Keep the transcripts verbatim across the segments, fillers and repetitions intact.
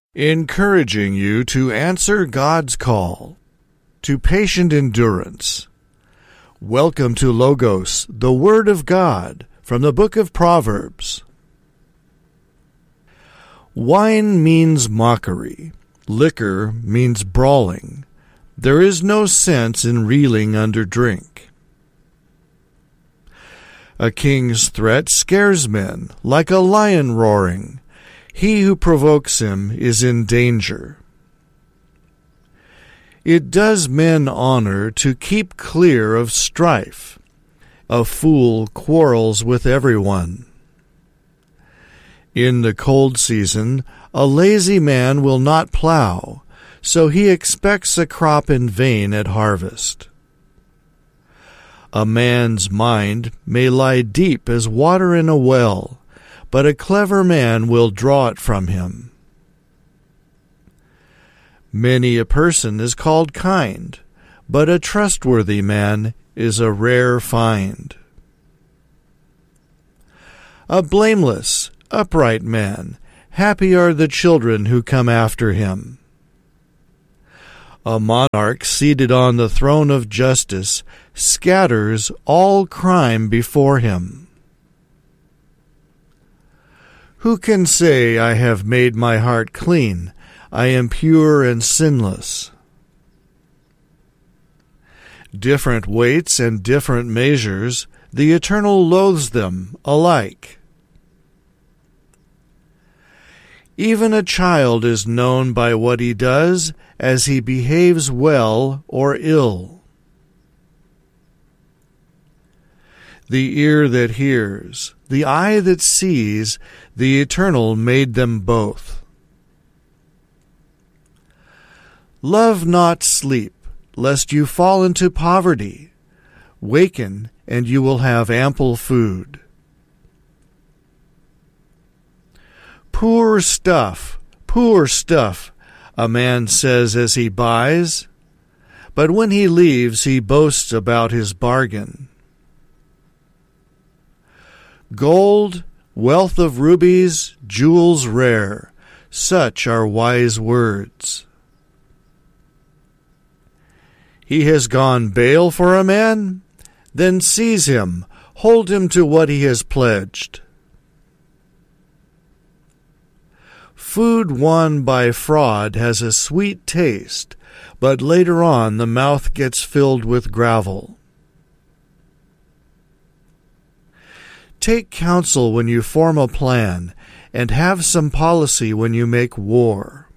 encouraging you to answer God's call to patient endurance. Welcome to Logos, the Word of God, from the book of Proverbs. Wine means mockery. Liquor means brawling. There is no sense in reeling under drink. A king's threat scares men like a lion roaring. He who provokes him is in danger. It does men honor to keep clear of strife. A fool quarrels with everyone. In the cold season, a lazy man will not plow, so he expects a crop in vain at harvest. A man's mind may lie deep as water in a well, but a clever man will draw it from him. Many a person is called kind, but a trustworthy man is a rare find. A blameless, upright man, happy are the children who come after him. A monarch seated on the throne of justice scatters all crime before him. Who can say, I have made my heart clean, I am pure and sinless? Different weights and different measures, the Eternal loathes them alike. Even a child is known by what he does, as he behaves well or ill. The ear that hears, the eye that sees, the Eternal made them both. Love not sleep, lest you fall into poverty. Waken, and you will have ample food. Poor stuff, poor stuff, a man says as he buys, but when he leaves he boasts about his bargain. Gold, wealth of rubies, jewels rare, such are wise words. He has gone bail for a man? Then seize him, hold him to what he has pledged. Food won by fraud has a sweet taste, but later on the mouth gets filled with gravel. Take counsel when you form a plan, and have some policy when you make war.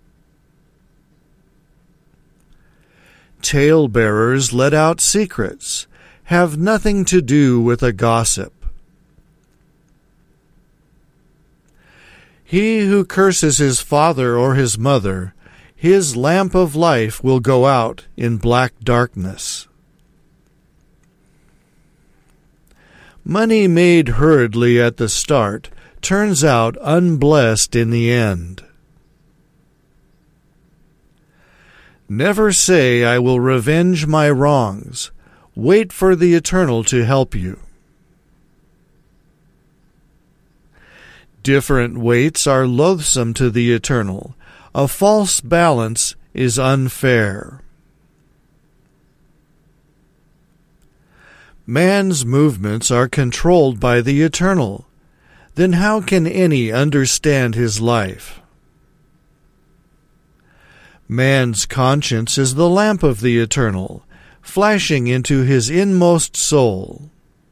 Tale-bearers let out secrets. Have nothing to do with a gossip. He who curses his father or his mother, his lamp of life will go out in black darkness. Money made hurriedly at the start turns out unblessed in the end. Never say, I will revenge my wrongs. Wait for the Eternal to help you. Different weights are loathsome to the Eternal. A false balance is unfair. Man's movements are controlled by the Eternal. Then how can any understand his life? Man's conscience is the lamp of the Eternal, flashing into his inmost soul.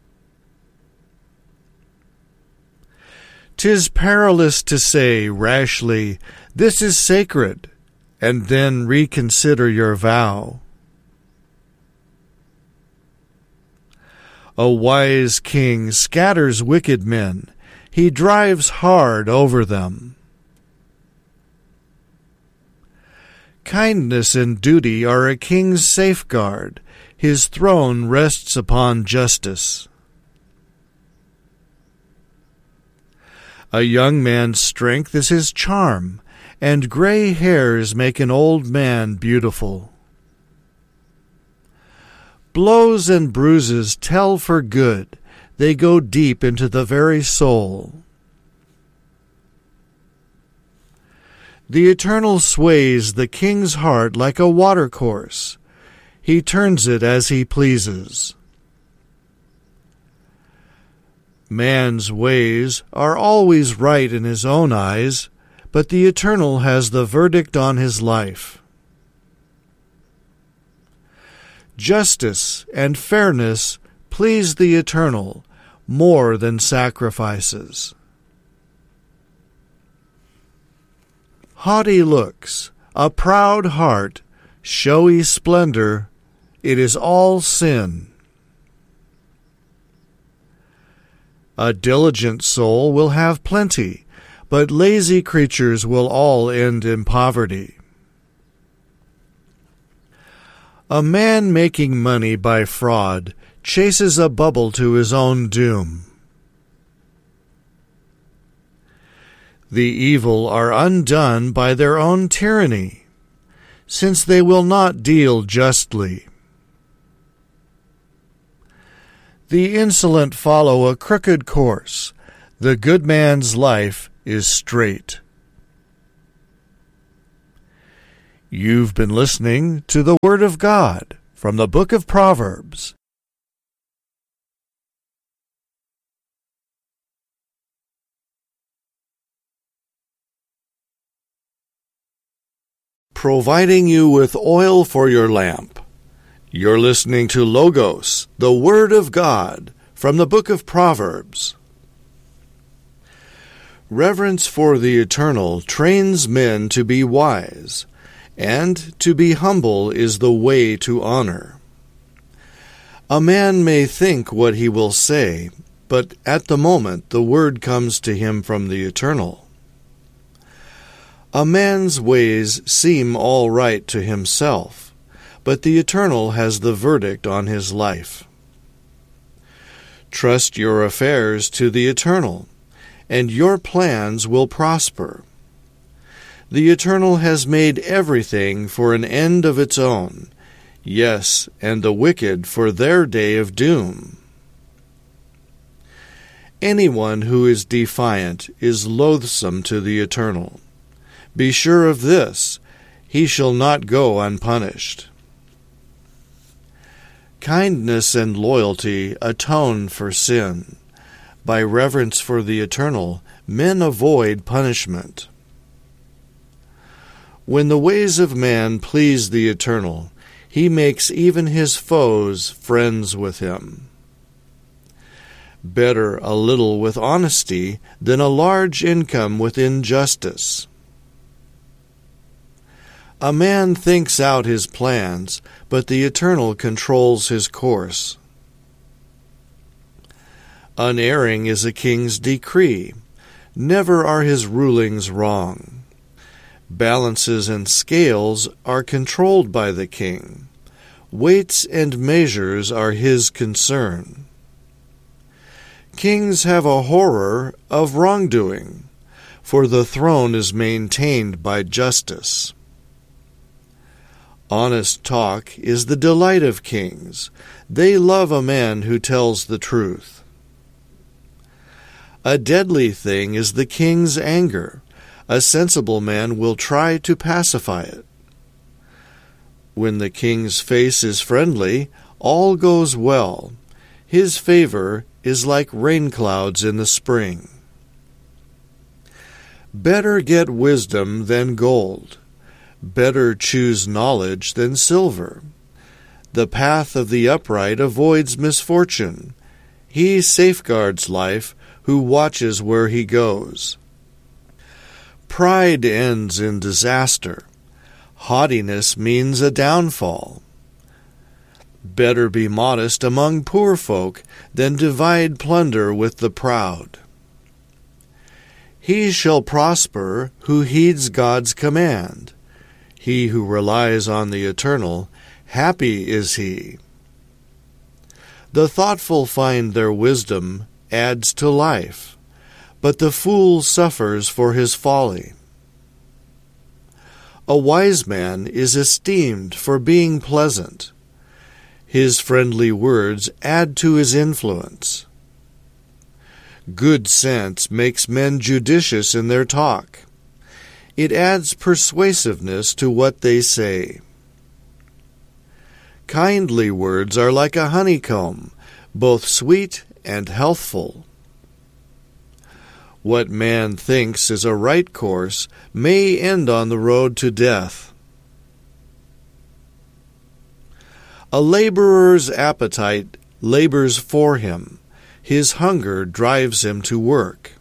'Tis perilous to say rashly, "This is sacred," and then reconsider your vow. A wise king scatters wicked men. He drives hard over them. Kindness and duty are a king's safeguard. His throne rests upon justice. A young man's strength is his charm, and gray hairs make an old man beautiful. Blows and bruises tell for good. They go deep into the very soul. The Eternal sways the king's heart like a watercourse. He turns it as he pleases. Man's ways are always right in his own eyes, but the Eternal has the verdict on his life. Justice and fairness please the Eternal more than sacrifices. Haughty looks, a proud heart, showy splendor, it is all sin. A diligent soul will have plenty, but lazy creatures will all end in poverty. A man making money by fraud chases a bubble to his own doom. The evil are undone by their own tyranny, since they will not deal justly. The insolent follow a crooked course. The good man's life is straight. You've been listening to the Word of God from the book of Proverbs. Providing you with oil for your lamp. You're listening to Logos, the Word of God, from the book of Proverbs. Reverence for the Eternal trains men to be wise, and to be humble is the way to honor. A man may think what he will say, but at the moment the word comes to him from the Eternal. A man's ways seem all right to himself, but the Eternal has the verdict on his life. Trust your affairs to the Eternal, and your plans will prosper. The Eternal has made everything for an end of its own, yes, and the wicked for their day of doom. Anyone who is defiant is loathsome to the Eternal. Be sure of this, he shall not go unpunished. Kindness and loyalty atone for sin. By reverence for the Eternal, men avoid punishment. When the ways of man please the Eternal, he makes even his foes friends with him. Better a little with honesty than a large income with injustice. A man thinks out his plans, but the Eternal controls his course. Unerring is a king's decree. Never are his rulings wrong. Balances and scales are controlled by the king. Weights and measures are his concern. Kings have a horror of wrongdoing, for the throne is maintained by justice. Honest talk is the delight of kings. They love a man who tells the truth. A deadly thing is the king's anger. A sensible man will try to pacify it. When the king's face is friendly, all goes well. His favor is like rain clouds in the spring. Better get wisdom than gold. Better choose knowledge than silver. The path of the upright avoids misfortune. He safeguards life who watches where he goes. Pride ends in disaster. Haughtiness means a downfall. Better be modest among poor folk than divide plunder with the proud. He shall prosper who heeds God's command. He who relies on the Eternal, happy is he. The thoughtful find their wisdom adds to life, but the fool suffers for his folly. A wise man is esteemed for being pleasant. His friendly words add to his influence. Good sense makes men judicious in their talk. It adds persuasiveness to what they say. Kindly words are like a honeycomb, both sweet and healthful. What man thinks is a right course may end on the road to death. A laborer's appetite labors for him. His hunger drives him to work.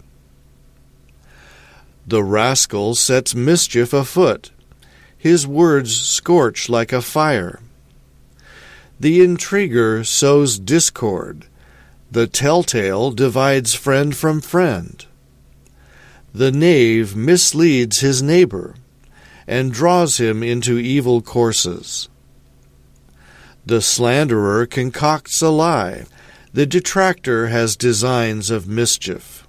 The rascal sets mischief afoot. His words scorch like a fire. The intriguer sows discord. The telltale divides friend from friend. The knave misleads his neighbor, and draws him into evil courses. The slanderer concocts a lie. The detractor has designs of mischief.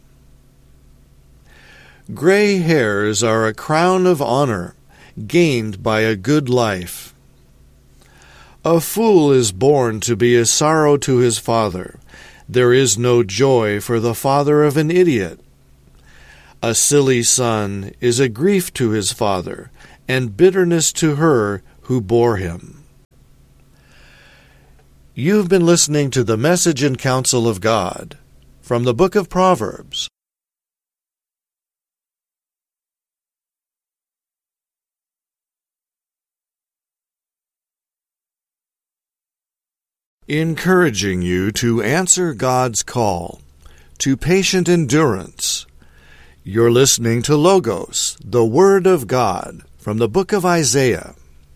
Gray hairs are a crown of honor, gained by a good life. A fool is born to be a sorrow to his father. There is no joy for the father of an idiot. A silly son is a grief to his father, and bitterness to her who bore him. You've been listening to the Message and Counsel of God from the book of Proverbs. Encouraging you to answer God's call to patient endurance. You're listening to Logos, the Word of God, from the book of Isaiah.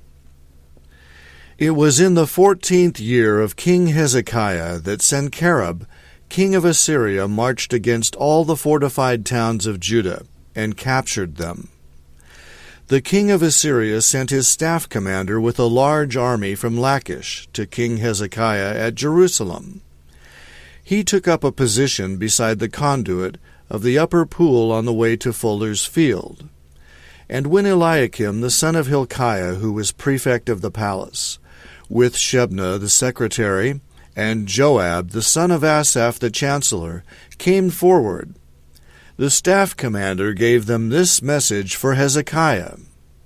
It was in the fourteenth year of King Hezekiah that Sennacherib, king of Assyria, marched against all the fortified towns of Judah and captured them. The king of Assyria sent his staff commander with a large army from Lachish to King Hezekiah at Jerusalem. He took up a position beside the conduit of the upper pool on the way to Fuller's Field. And when Eliakim the son of Hilkiah, who was prefect of the palace, with Shebna the secretary, and Joab the son of Asaph the chancellor, came forward, the staff commander gave them this message for Hezekiah.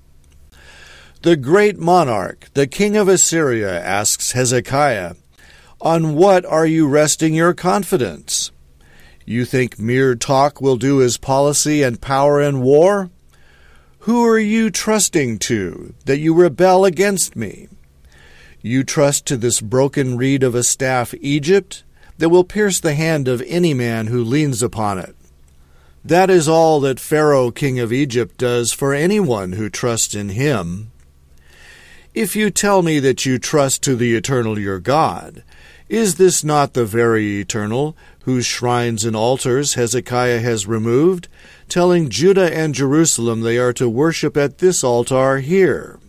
The great monarch, the king of Assyria, asks Hezekiah, "On what are you resting your confidence? You think mere talk will do as policy and power in war? Who are you trusting to, that you rebel against me? You trust to this broken reed of a staff, Egypt, that will pierce the hand of any man who leans upon it. That is all that Pharaoh, king of Egypt, does for anyone who trusts in him. If you tell me that you trust to the eternal your God, is this not the very eternal, whose shrines and altars Hezekiah has removed, telling Judah and Jerusalem they are to worship at this altar here?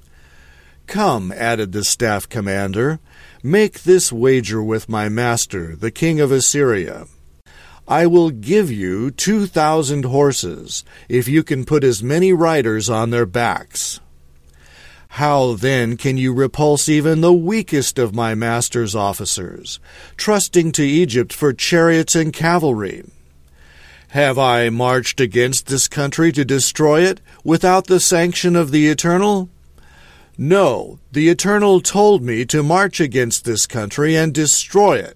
Come," added the staff commander, "make this wager with my master, the king of Assyria. I will give you two thousand horses, if you can put as many riders on their backs. How then can you repulse even the weakest of my master's officers, trusting to Egypt for chariots and cavalry? Have I marched against this country to destroy it without the sanction of the Eternal? No, the Eternal told me to march against this country and destroy it."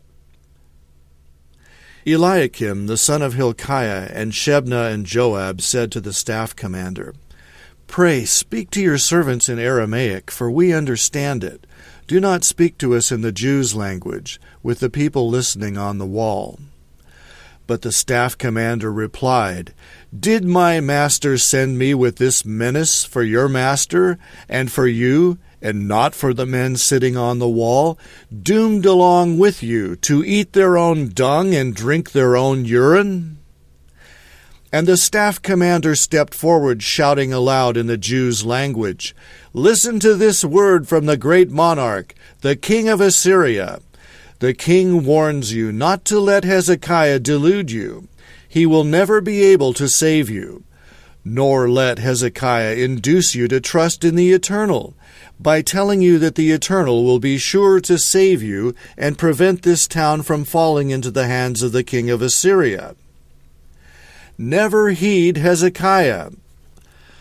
Eliakim the son of Hilkiah and Shebna and Joab said to the staff commander, "Pray speak to your servants in Aramaic, for we understand it. Do not speak to us in the Jews' language, with the people listening on the wall." But the staff commander replied, "Did my master send me with this menace for your master and for you, and not for the men sitting on the wall, doomed along with you to eat their own dung and drink their own urine?" And the staff commander stepped forward, shouting aloud in the Jews' language, "Listen to this word from the great monarch, the king of Assyria. The king warns you not to let Hezekiah delude you. He will never be able to save you. Nor let Hezekiah induce you to trust in the Eternal, by telling you that the Eternal will be sure to save you and prevent this town from falling into the hands of the king of Assyria. Never heed Hezekiah.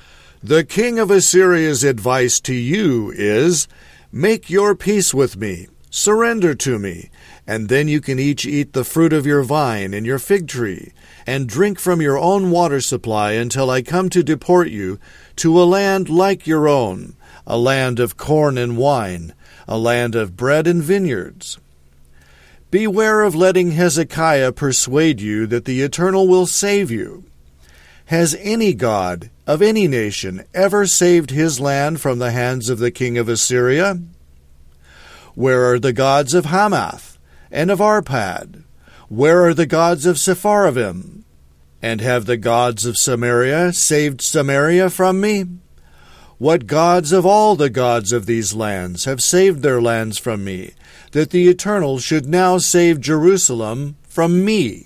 The king of Assyria's advice to you is, make your peace with me, surrender to me, and then you can each eat the fruit of your vine and your fig tree, and drink from your own water supply until I come to deport you to a land like your own, a land of corn and wine, a land of bread and vineyards. Beware of letting Hezekiah persuade you that the Eternal will save you. Has any god of any nation ever saved his land from the hands of the king of Assyria? Where are the gods of Hamath and of Arpad? Where are the gods of Sepharvaim? And have the gods of Samaria saved Samaria from me? What gods of all the gods of these lands have saved their lands from me, that the Eternal should now save Jerusalem from me?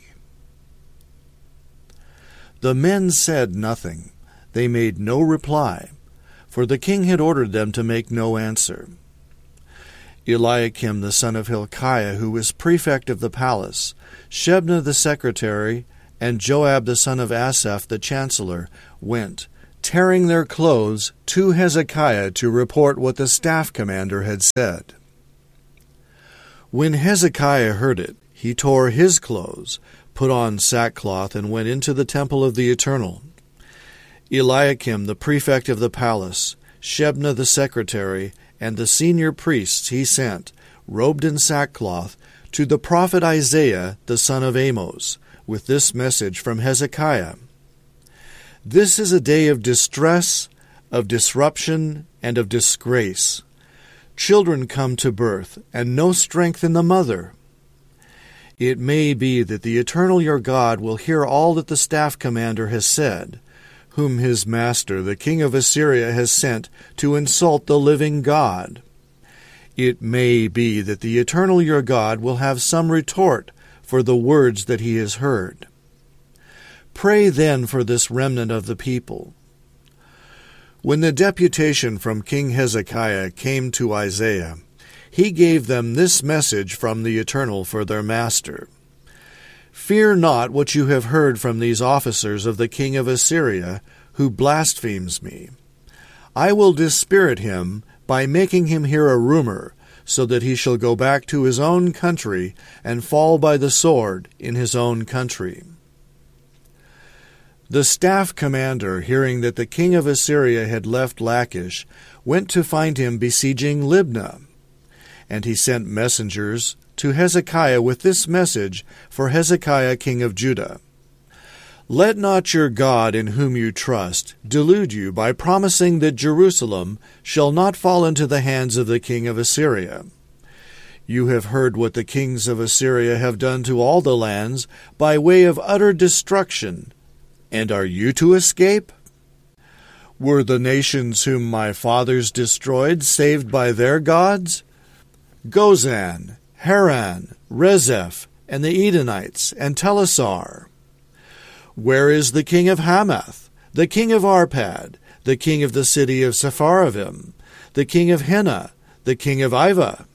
The men said nothing. They made no reply, for the king had ordered them to make no answer. Eliakim the son of Hilkiah, who was prefect of the palace, Shebna the secretary, and Joab the son of Asaph the chancellor, went, tearing their clothes, to Hezekiah to report what the staff commander had said. When Hezekiah heard it, he tore his clothes, put on sackcloth, and went into the temple of the Eternal. Eliakim the prefect of the palace, Shebna the secretary, and the senior priests he sent, robed in sackcloth, to the prophet Isaiah the son of Amos, with this message from Hezekiah. This is a day of distress, of disruption, and of disgrace. Children come to birth, and no strength in the mother. It may be that the Eternal your God will hear all that the staff commander has said, whom his master, the king of Assyria, has sent to insult the living God. It may be that the Eternal your God will have some retort for the words that he has heard. Pray then for this remnant of the people. When the deputation from King Hezekiah came to Isaiah, he gave them this message from the Eternal for their master. Fear not what you have heard from these officers of the king of Assyria, who blasphemes me. I will dispirit him by making him hear a rumor, so that he shall go back to his own country and fall by the sword in his own country. The staff commander, hearing that the king of Assyria had left Lachish, went to find him besieging Libnah. And he sent messengers to Hezekiah with this message for Hezekiah king of Judah. Let not your God in whom you trust delude you by promising that Jerusalem shall not fall into the hands of the king of Assyria. You have heard what the kings of Assyria have done to all the lands by way of utter destruction. And are you to escape? Were the nations whom my fathers destroyed saved by their gods? Gozan, Haran, Rezeph, and the Edenites, and Telasar. Where is the king of Hamath, the king of Arpad, the king of the city of Sepharvaim, the king of Henna, the king of Ivah?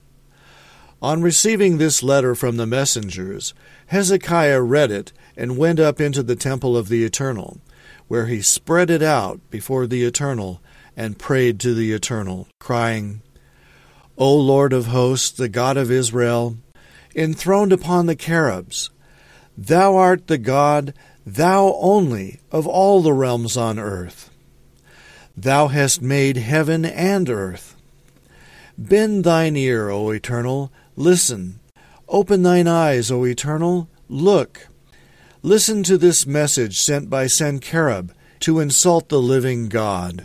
On receiving this letter from the messengers, Hezekiah read it and went up into the temple of the Eternal, where he spread it out before the Eternal and prayed to the Eternal, crying, O Lord of hosts, the God of Israel, enthroned upon the cherubs, thou art the God, thou only, of all the realms on earth. Thou hast made heaven and earth. Bend thine ear, O Eternal, listen. Open thine eyes, O Eternal, look. Listen to this message sent by Sennacherib to insult the living God.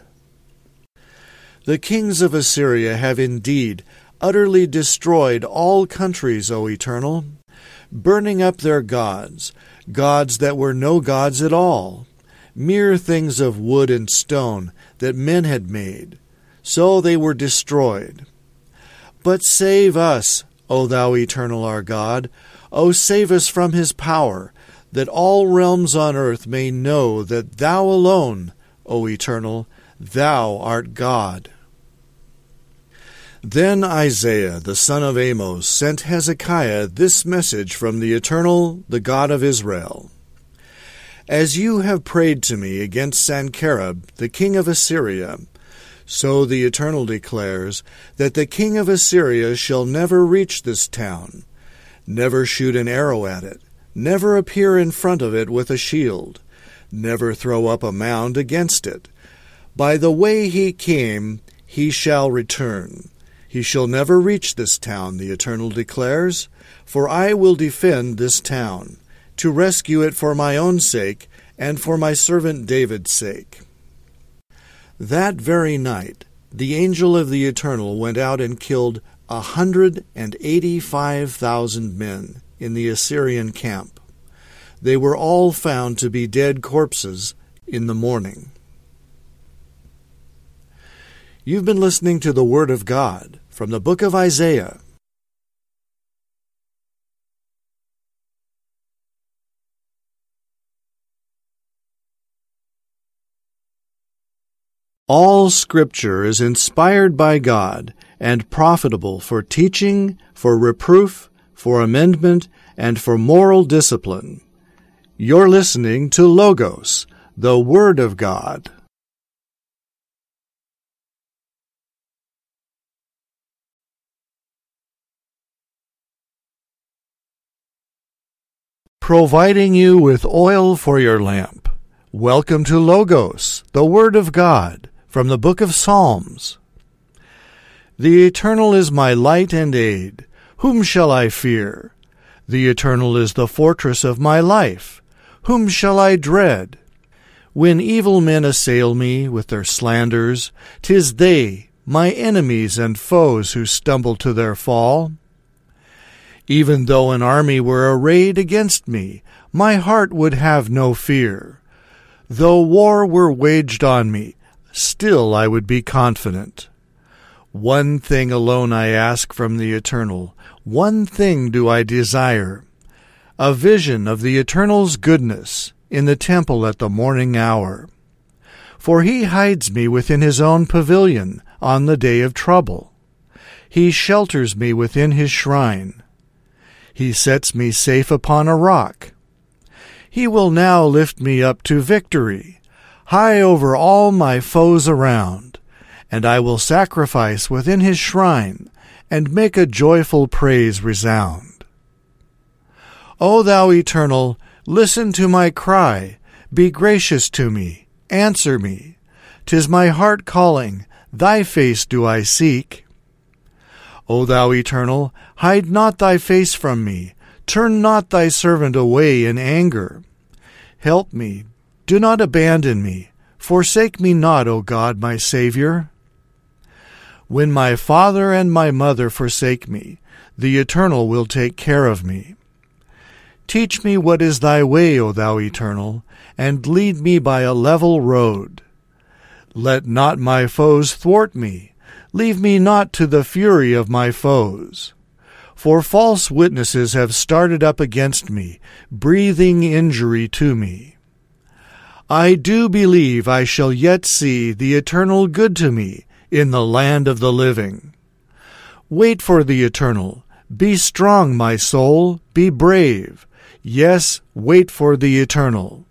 The kings of Assyria have indeed utterly destroyed all countries, O Eternal, burning up their gods, gods that were no gods at all, mere things of wood and stone that men had made. So they were destroyed. But save us, O thou Eternal our God, O save us from his power, that all realms on earth may know that thou alone, O Eternal, thou art God. Then Isaiah the son of Amos sent Hezekiah this message from the Eternal, the God of Israel. As you have prayed to me against Sennacherib, the king of Assyria, so the Eternal declares that the king of Assyria shall never reach this town, never shoot an arrow at it, never appear in front of it with a shield, never throw up a mound against it. By the way he came, he shall return. He shall never reach this town, the Eternal declares, for I will defend this town, to rescue it for my own sake and for my servant David's sake. That very night the angel of the Eternal went out and killed a hundred and eighty-five thousand men in the Assyrian camp. They were all found to be dead corpses in the morning. You've been listening to the Word of God from the book of Isaiah. All Scripture is inspired by God and profitable for teaching, for reproof, for amendment, and for moral discipline. You're listening to Logos, the Word of God. Providing you with oil for your lamp. Welcome to Logos, the Word of God, from the book of Psalms. The Eternal is my light and aid. Whom shall I fear? The Eternal is the fortress of my life. Whom shall I dread? When evil men assail me with their slanders, 'tis they, my enemies and foes, who stumble to their fall. Even though an army were arrayed against me, my heart would have no fear. Though war were waged on me, still I would be confident. One thing alone I ask from the Eternal, one thing do I desire, a vision of the Eternal's goodness in the temple at the morning hour. For he hides me within his own pavilion on the day of trouble. He shelters me within his shrine. He sets me safe upon a rock. He will now lift me up to victory, high over all my foes around, and I will sacrifice within his shrine, and make a joyful praise resound. O thou Eternal, listen to my cry, be gracious to me, answer me. 'Tis my heart calling, thy face do I seek. O thou Eternal, hide not thy face from me, turn not thy servant away in anger. Help me, do not abandon me, forsake me not, O God, my Savior. When my father and my mother forsake me, the Eternal will take care of me. Teach me what is thy way, O thou Eternal, and lead me by a level road. Let not my foes thwart me, leave me not to the fury of my foes. For false witnesses have started up against me, breathing injury to me. I do believe I shall yet see the Eternal good to me in the land of the living. Wait for the Eternal. Be strong, my soul, be brave. Yes, wait for the Eternal.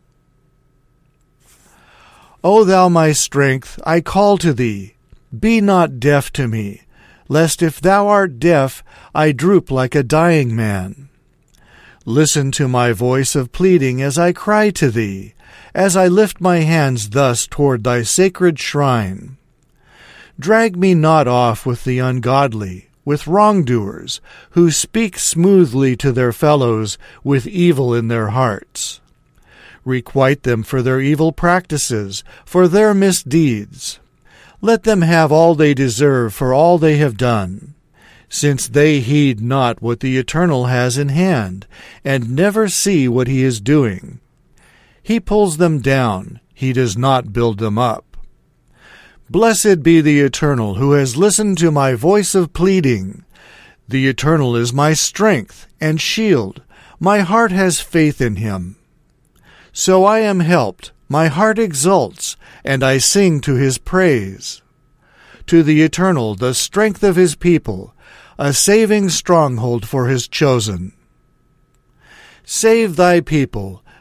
O thou my strength, I call to thee. Be not deaf to me, lest if thou art deaf, I droop like a dying man. Listen to my voice of pleading as I cry to thee, as I lift my hands thus toward thy sacred shrine. Drag me not off with the ungodly, with wrongdoers, who speak smoothly to their fellows with evil in their hearts. Requite them for their evil practices, for their misdeeds. Let them have all they deserve for all they have done, since they heed not what the Eternal has in hand, and never see what he is doing. He pulls them down, he does not build them up. Blessed be the Eternal, who has listened to my voice of pleading. The Eternal is my strength and shield. My heart has faith in him. So I am helped, my heart exults, and I sing to his praise. To the Eternal, the strength of his people, a saving stronghold for his chosen. Save thy people,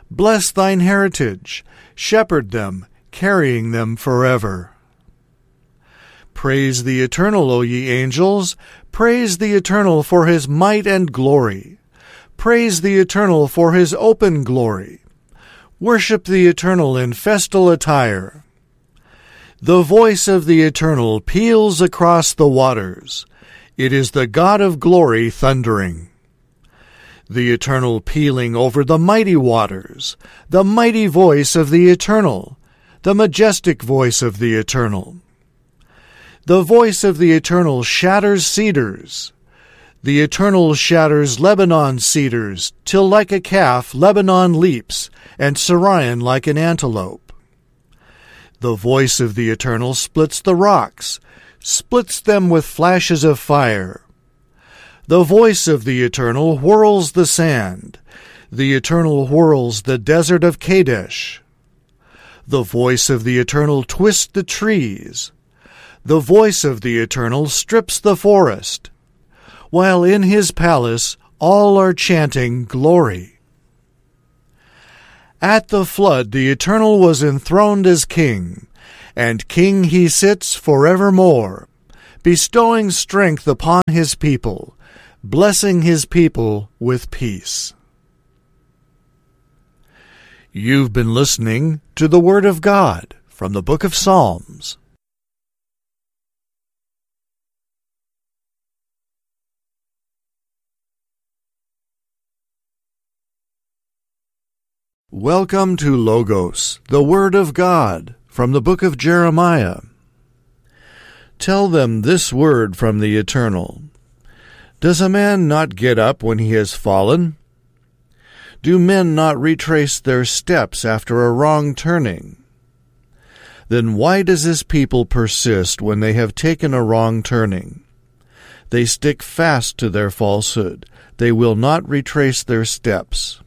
Bless thine heritage. Shepherd them, carrying them forever. Praise the Eternal, O ye angels. Praise the Eternal for his might and glory. Praise the Eternal for his open glory. Worship the Eternal in festal attire. The voice of the Eternal peals across the waters. It is the God of glory thundering. The Eternal pealing over the mighty waters. The mighty voice of the Eternal. The majestic voice of the Eternal. The voice of the Eternal shatters cedars. The Eternal shatters Lebanon cedars, till like a calf Lebanon leaps, and Sirion like an antelope. The voice of the Eternal splits the rocks, splits them with flashes of fire. The voice of the Eternal whirls the sand. The Eternal whirls the desert of Kadesh. The voice of the Eternal twists the trees. The voice of the Eternal strips the forest, while in his palace all are chanting glory. At the flood the Eternal was enthroned as king, and king he sits forevermore, bestowing strength upon his people, blessing his people with peace. You've been listening to the Word of God from the Book of Psalms. Welcome to Logos, the Word of God, from the book of Jeremiah. Tell them this word from the Eternal. Does a man not get up when he has fallen? Do men not retrace their steps after a wrong turning? Then why does this people persist when they have taken a wrong turning? They stick fast to their falsehood. They will not retrace their steps.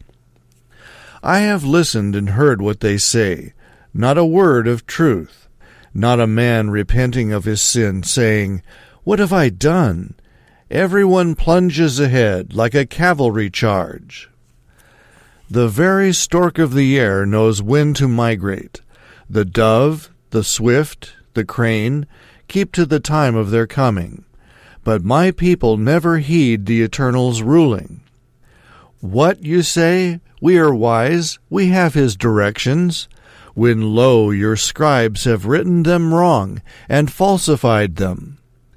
I have listened and heard what they say, not a word of truth, not a man repenting of his sin, saying, What have I done? Everyone plunges ahead like a cavalry charge. The very stork of the air knows when to migrate. The dove, the swift, the crane, keep to the time of their coming. But my people never heed the Eternal's ruling. What, you say? We are wise, we have his directions, when lo, your scribes have written them wrong, and falsified them.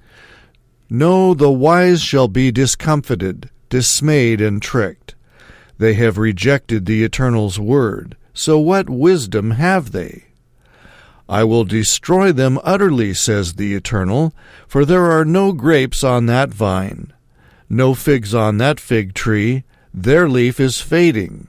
No, the wise shall be discomfited, dismayed, and tricked. They have rejected the Eternal's word, so what wisdom have they? I will destroy them utterly, says the Eternal, for there are no grapes on that vine, no figs on that fig tree, their leaf is fading.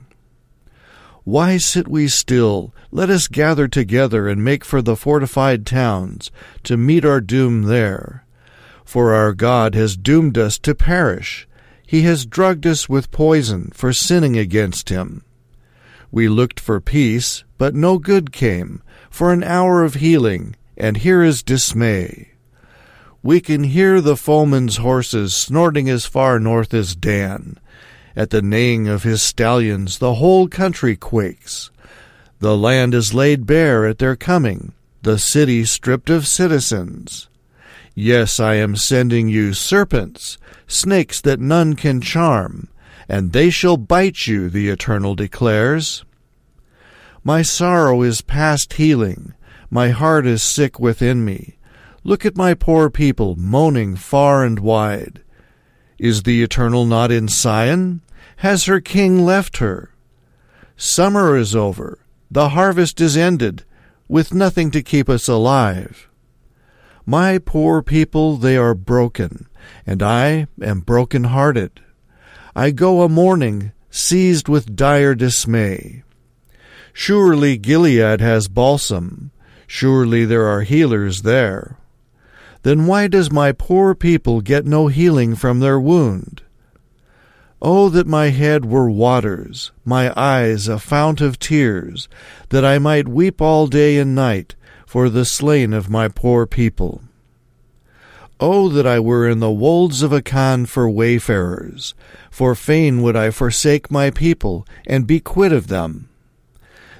Why sit we still? Let us gather together and make for the fortified towns, to meet our doom there. For our God has doomed us to perish. He has drugged us with poison for sinning against him. We looked for peace, but no good came, for an hour of healing, and here is dismay. We can hear the foeman's horses snorting as far north as Dan. At the neighing of his stallions the whole country quakes. The land is laid bare at their coming, the city stripped of citizens. Yes, I am sending you serpents, snakes that none can charm, and they shall bite you, the Eternal declares. My sorrow is past healing, my heart is sick within me. Look at my poor people moaning far and wide. Is the Eternal not in Sion? Has her king left her? Summer is over, the harvest is ended, with nothing to keep us alive. My poor people, they are broken, and I am broken-hearted. I go a-mourning, seized with dire dismay. Surely Gilead has balsam, surely there are healers there. Then why does my poor people get no healing from their wound? Oh, that my head were waters, my eyes a fount of tears, that I might weep all day and night for the slain of my poor people. Oh, that I were in the wolds of Akan for wayfarers, for fain would I forsake my people, and be quit of them.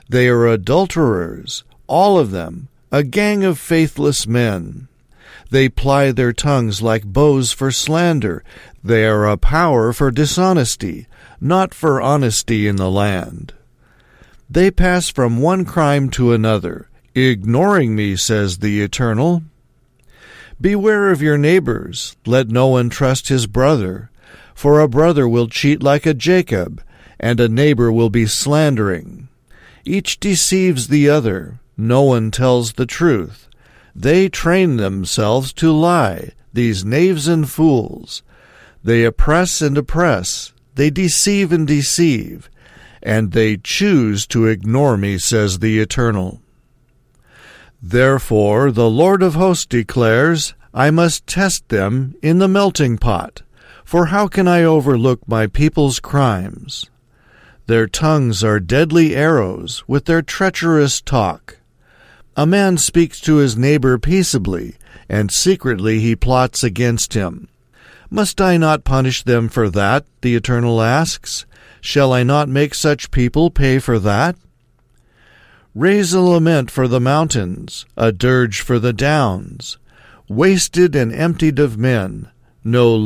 They are adulterers, all of them, a gang of faithless men. They ply their tongues like bows for slander. They are a power for dishonesty, not for honesty in the land. They pass from one crime to another, ignoring me, says the Eternal. Beware of your neighbors. Let no one trust his brother. For a brother will cheat like a Jacob, and a neighbor will be slandering. Each deceives the other. No one tells the truth. They train themselves to lie, these knaves and fools. They oppress and oppress. They deceive and deceive. And they choose to ignore me, says the Eternal. Therefore the Lord of hosts declares, I must test them in the melting pot. For how can I overlook my people's crimes? Their tongues are deadly arrows with their treacherous talk. A man speaks to his neighbor peaceably, and secretly he plots against him. Must I not punish them for that? The Eternal asks. Shall I not make such people pay for that? Raise a lament for the mountains, a dirge for the downs, wasted and emptied of men, no